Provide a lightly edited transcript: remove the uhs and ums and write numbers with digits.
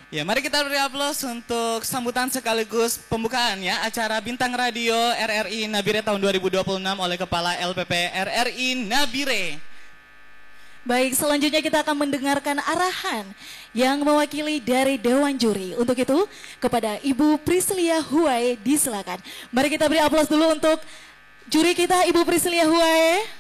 Ya, mari kita beri aplaus untuk sambutan sekaligus pembukaan ya acara Bintang Radio RRI Nabire tahun 2026 oleh Kepala LPP RRI Nabire. Baik, selanjutnya kita akan mendengarkan arahan yang mewakili dari Dewan Juri. Untuk itu, kepada Ibu Priscilia Huwae disilakan. Mari kita beri aplaus dulu untuk juri kita, Ibu Priscilia Huwae.